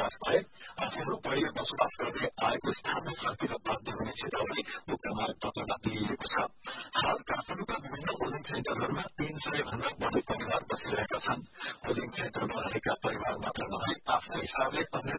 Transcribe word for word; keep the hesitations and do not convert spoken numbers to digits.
प्रकाश पाए आफूहरू पहिले बसोबास गर्दै आएको स्थानमा फर्किन बाध्य हुने चेतावनी मुक्त मार्ग पत्रमा दिइएको छ। हाल काठमाडौँका विभिन्न पोलिङ सेन्टरहरूमा तीन सय भन्दा बढ़ी परिवार बसिरहेका छन्। पोलिङ क्षेत्रमा रहेका परिवार मात्र नभई आफ्नो हिसाबले अन्य